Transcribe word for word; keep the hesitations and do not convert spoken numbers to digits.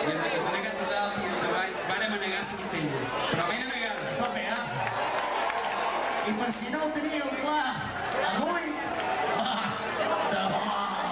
I amb que s'ha negat a dalt i endavant, vàrem a negar cinc celles. Però ben a negar. Tope, eh? I per si no ho teníeu clar,